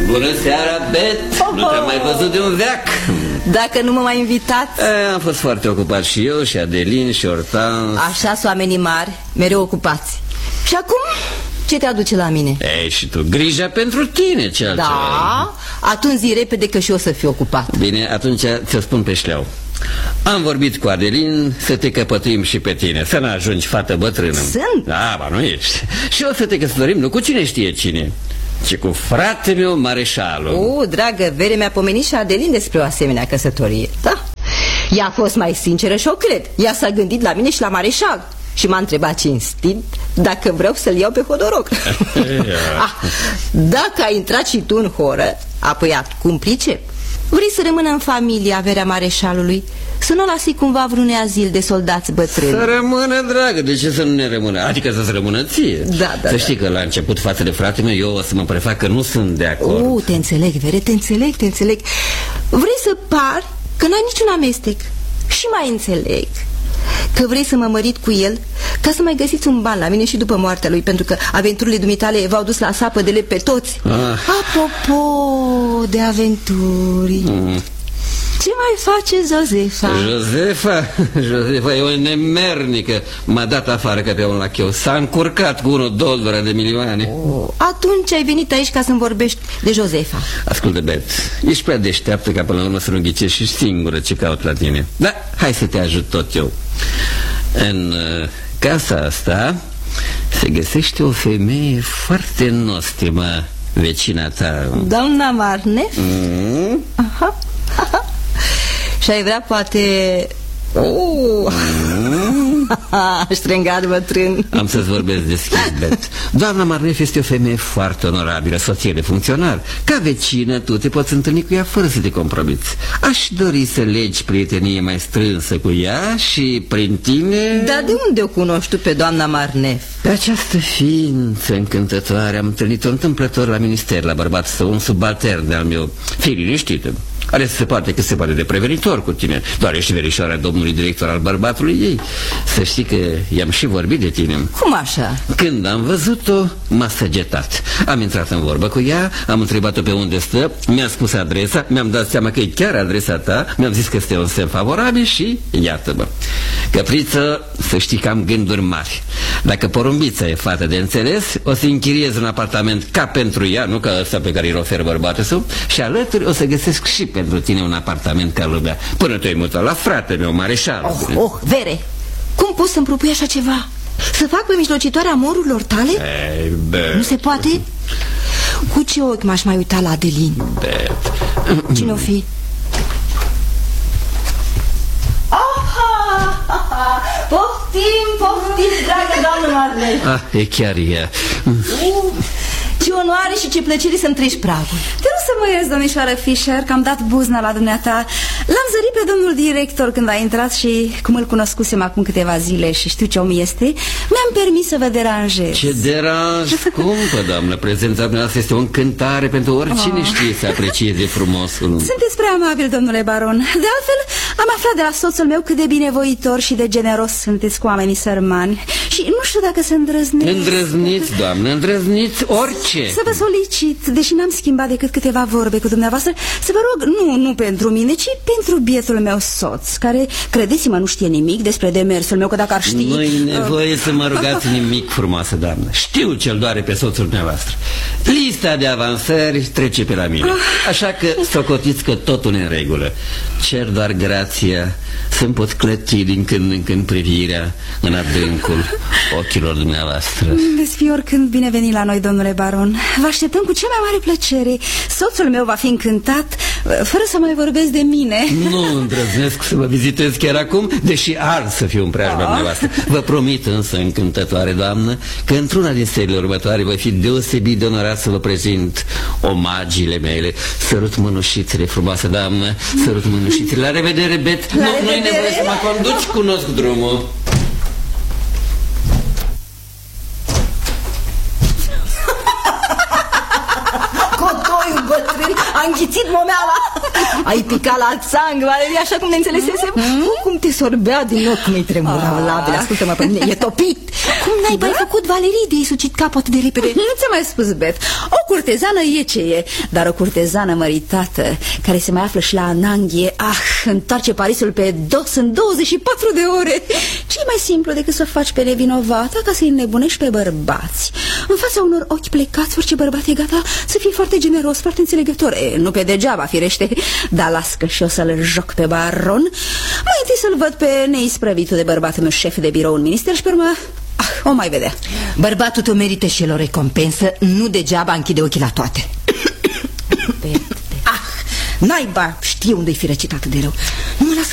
Bună seara, Bet. Nu te-am mai văzut de un veac. Dacă nu mă mai invitați. Am fost foarte ocupat și eu, și Adelin, și Hortense. Așa sunt oamenii mari, mereu ocupați. Și acum, ce te aduce la mine? Ei, și tu, grija pentru tine, ce altceva. Da, atunci zi repede că și eu o să fiu ocupat. Bine, atunci ți-o spun pe șleau. Am vorbit cu Adelin să te căpătuim și pe tine, să nu ajungi fată bătrână. Sunt? Da, ba nu ești. Și o să te căsătorim, nu cu cine știe cine, ci cu frate meu, mareșalul. Dragă Vere, mi-a pomenit și Adelin despre o asemenea căsătorie. Da, ea a fost mai sinceră și o cred. Ea s-a gândit la mine și la mareșal și m-a întrebat cinstit dacă vreau să-l iau pe Hodoroc. Dacă ai intrat și tu în horă, apoi acum pricep. Vrei să rămână în familie averea mareșalului? Să nu lasi cumva vreun azil de soldați bătrâni? Să rămână, dragă, de ce să nu ne rămână? Adică să-ți rămână ție. Da, să știi că la început față de fratele meu eu o să mă prefac că nu sunt de acord. Te înțeleg, Vere, te înțeleg. Vrei să par că n-ai niciun amestec. Și mai înțeleg că vrei să mă mărit cu el ca să mai găsiți un ban la mine și după moartea lui, pentru că aventurile dumitale v-au dus la sapă de lemn pe toți. Apropo de aventuri, ce mai face Josefa? Josefa e o nemernică. M-a dat afară ca pe un lacheu. S-a încurcat cu $1 de milioane. Atunci ai venit aici ca să-mi vorbești de Josefa. Ascultă, Bet, ești prea deșteaptă ca până la urmă să nu ghicești și singură ce caut la tine. Da, hai să te ajut tot eu. În casa asta se găsește o femeie foarte nostimă, vecina ta. Doamna Marnef? Aha. Și ai vrea poate... Ștrengat bătrân. Am să-ți vorbesc deschis, Bet. Doamna Marnef este o femeie foarte onorabilă, soție de funcționar. Ca vecină tu te poți întâlni cu ea fără să te compromiți. Aș dori să legi prietenie mai strânsă cu ea și prin tine... Dar de unde o cunoști tu pe doamna Marnef? Pe această ființă încântătoare am întâlnit-o întâmplător la minister, la bărbat său, un subaltern de-al meu. Fii liniștită, are să se poate că se poate de prevenitor cu tine. Doar ești verișoarea domnului director al bărbatului ei. Să știi că i-am și vorbit de tine. Cum așa? Când am văzut-o, m-a săgetat. Am intrat în vorbă cu ea, am întrebat-o pe unde stă, mi-a spus adresa, mi-am dat seama că e chiar adresa ta, mi-am zis că este un semn favorabil și iată-mă. Căpriță, să știi că am gânduri mari. Dacă porumbița e fată de înțeles, o să închiriez un apartament ca pentru ea, nu ca ăsta pe care îl ofer bărbatul său, și alături o să găsesc și pentru tine un apartament ca lumea, până te-ai mutat la frate meu, mareșal. Vere, cum poți să-mi propui așa ceva? Să fac pe mijlocitoarea amorurilor tale? Nu se poate? Cu ce ochi m-aș mai uita la Adelin? Cine-o fi? Poftim, dragă doamnă Marnef. E chiar ea. Ce onoare și ce plăcere să-mi treci pragul. Te rog să mă ierți, domnișoară Fischer, că am dat buzna la dumneata. L-am zărit pe domnul director când a intrat și, cum îl cunoscusem acum câteva zile și știu ce om este, mi-am permis să vă deranjez. Ce deranj, scumpă, doamnă. Prezența noastră este o încântare pentru oricine știe să aprecieze frumosul. Sunteți prea amabil, domnule baron. De altfel, am aflat de la soțul meu cât de binevoitor și de generos sunteți cu oamenii sărmani. Și nu știu dacă se îndrăzniți. Îndrăzniți, doamnă, îndrăzniți orice. Să vă solicit, deși n-am schimbat decât câteva vorbe cu dumneavoastră, să vă rog, nu pentru mine, ci pentru bietul meu soț, care, credeți-mă, nu știe nimic despre demersul meu, că dacă ar ști... Nu-i nevoie să mă rugați nimic, frumoasă doamnă. Știu ce-l doare pe soțul dumneavoastră. Lista de avansări trece pe la mine. Așa că socotiți că totul e în regulă. Cer doar grația să-mi pot clăti din când în când privirea în adâncul ochilor dumneavoastră. Veți fi oricând binevenit la noi, domnule baron. Vă așteptăm cu cea mai mare plăcere. Soțul meu va fi încântat, fără să mai vorbesc de mine. Nu îndrăznesc să vă vizitez chiar acum, deși ar să fiu în preajma dumneavoastră. Vă promit însă, încântătoare doamnă, că într-una din seriile următoare voi fi deosebit de onorat să vă prezint omagiile mele. Sărut mânușițele, frumoasă doamnă, sărut mânușițele. La revedere, Bet. Nu-i nevoie să mă conduci, cunosc drumul. Bătrân, a înghițit momeala. Ai picat la țang, Valeria, așa cum ne înțelesesem. Cum te sorbea din ochi, cum îi tremurau labele. Ascultă-mă pe mine, e topit. Cum naiba ai făcut, Valerii, de-ai sucit capul atât de repede? Nu ți-am mai spus, Bet. O curtezană e ce e, dar o curtezană măritată, care se mai află și la Ananghie, întoarce Parisul pe dos în 24 de ore. Ce e mai simplu decât să o faci pe nevinovată ca să-i înnebunești pe bărbați? În fața unor ochi plecați, orice bărbat e gata să fie foarte generos, foarte înțelegător. Nu pe degeaba, firește, dar las că și o să-l joc pe baron. Mai întâi să-l văd pe neisprăvitul de bărbatul meu șef de birou în minister și pe urmă o mai vedea. Bărbatul tău merită și el o recompensă, nu degeaba închide ochii la toate. Naiba, știu unde-i fi răcit atât de rău. Nu mă lasă